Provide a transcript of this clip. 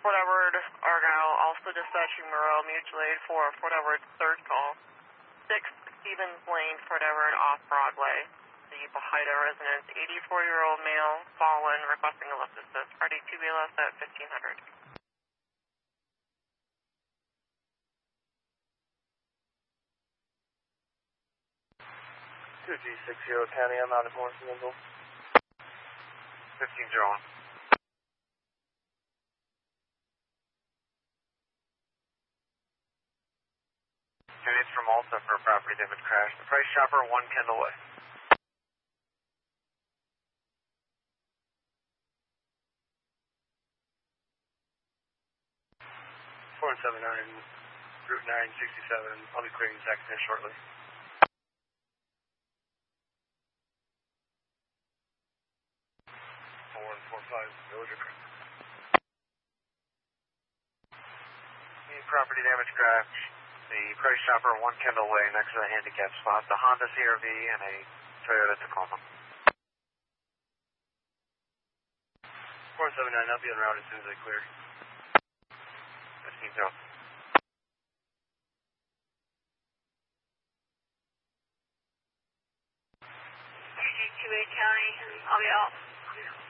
Fort Edward, Argyle, also dispatching Moreau Mutual Aid for Fort Edward's third call. 6 Stevens Lane, Fort Edward, off Broadway. The Bahida residence, 84-year-old male, fallen, requesting a lift assist. Ready to be left at 1500. 2G60 County, I'm out of Morrisonville. 1501. Candidates from Alta for a property damage crash. The Price Chopper, 1 Kendall Way. Four and 79, Route 967. I'll be clearing this accident shortly. 4145, Villager Creek. Property damage crash. The Price Chopper, 1 Kendall Way, next to the handicap spot. The Honda CRV and a Toyota Tacoma. 479, I'll be en route as soon as I clear. 15-0. 2G28 County, I'll be out.